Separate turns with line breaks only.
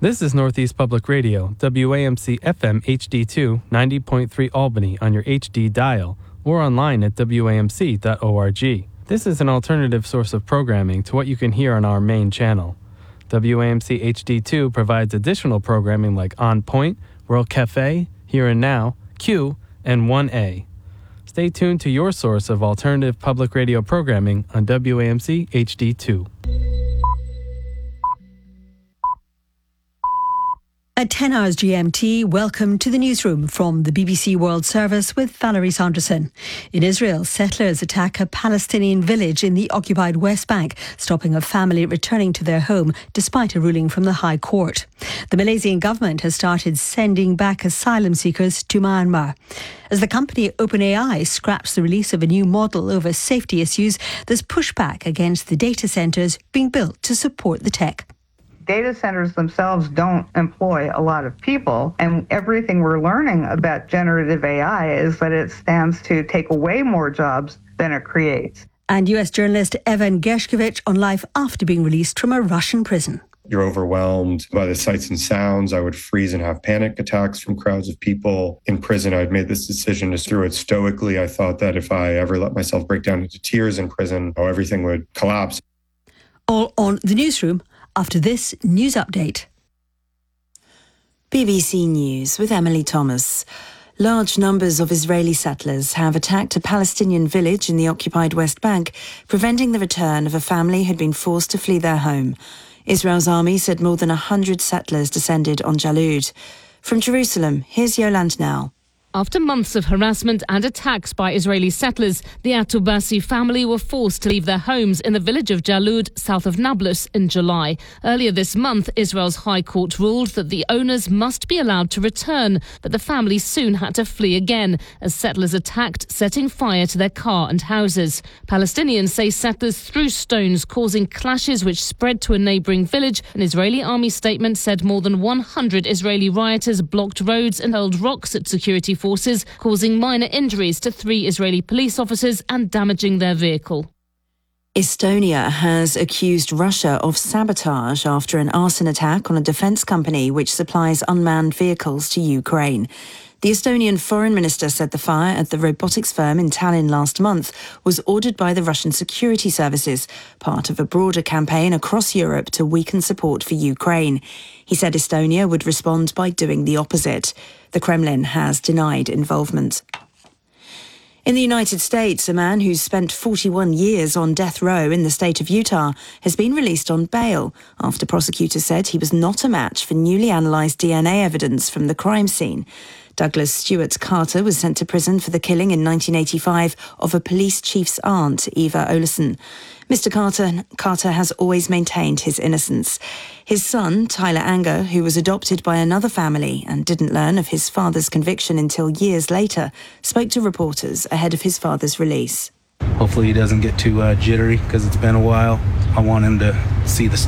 This is Northeast Public Radio, WAMC FM HD2, 90.3 Albany on your HD dial, or online at wamc.org. This is an alternative source of programming to what you can hear on our main channel. WAMC HD2 provides additional programming like On Point, World Cafe, Here and Now, Q, and 1A. Stay tuned to your source of alternative public radio programming on WAMC HD2.
At 10 hours GMT, welcome to the newsroom from the BBC World Service with Valerie Sanderson. In Israel, settlers attack a Palestinian village in the occupied West Bank, stopping a family returning to their home despite a ruling from the High Court. The Malaysian government has started sending back asylum seekers to Myanmar. As the company OpenAI scraps the release of a new model over safety issues, there's pushback against the data centres being built to support the tech.
Data centers themselves don't employ a lot of people, and everything we're learning about generative AI is that it stands to take away more jobs than it creates.
And US journalist Evan Gershkovich on life after being released from a Russian prison.
You're overwhelmed by the sights and sounds. I would freeze and have panic attacks from crowds of people in prison. I'd made this decision to through it stoically. I thought that if I ever let myself break down into tears in prison, everything would collapse.
All on the newsroom after this news update.
BBC News with Emily Thomas. Large numbers of Israeli settlers have attacked a Palestinian village in the occupied West Bank, preventing the return of a family who had been forced to flee their home. Israel's army said more than 100 settlers descended on Jalud. From Jerusalem, here's Yolande Now.
After months of harassment and attacks by Israeli settlers, the Atubasi family were forced to leave their homes in the village of Jalud, south of Nablus, in July. Earlier this month, Israel's High Court ruled that the owners must be allowed to return, but the family soon had to flee again as settlers attacked, setting fire to their car and houses. Palestinians say settlers threw stones, causing clashes which spread to a neighbouring village. An Israeli army statement said more than 100 Israeli rioters blocked roads and hurled rocks at security forces, causing minor injuries to 3 Israeli police officers and damaging their vehicle.
Estonia has accused Russia of sabotage after an arson attack on a defence company which supplies unmanned vehicles to Ukraine. The Estonian foreign minister said the fire at the robotics firm in Tallinn last month was ordered by the Russian security services, part of a broader campaign across Europe to weaken support for Ukraine. He said Estonia would respond by doing the opposite. The Kremlin has denied involvement. In the United States, a man who's spent 41 years on death row in the state of Utah has been released on bail after prosecutors said he was not a match for newly analysed DNA evidence from the crime scene. Douglas Stewart Carter was sent to prison for the killing in 1985 of a police chief's aunt, Eva Olesen. Mr. Carter has always maintained his innocence. His son, Tyler Anger, who was adopted by another family and didn't learn of his father's conviction until years later, spoke to reporters ahead of his father's release.
Hopefully he doesn't get too jittery because it's been a while. I want him to see the